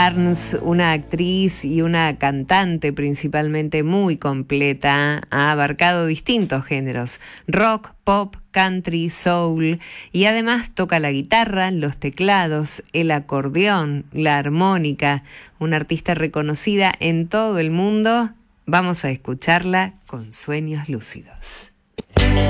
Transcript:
Barnes, una actriz y una cantante principalmente muy completa, ha abarcado distintos géneros: rock, pop, country, soul, y además toca la guitarra, los teclados, el acordeón, la armónica. Una artista reconocida en todo el mundo. Vamos a escucharla con Sueños Lúcidos.